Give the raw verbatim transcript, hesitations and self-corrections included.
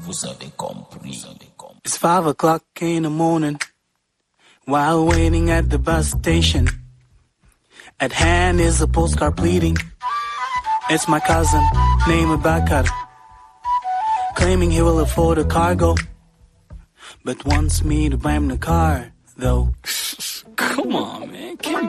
Vous avez compris. It's five o'clock in the morning, while waiting at the bus station. At hand is a postcard pleading. It's my cousin, named Bakar, claiming he will afford a cargo, but wants me to buy him the car, though. Come on, man. Can't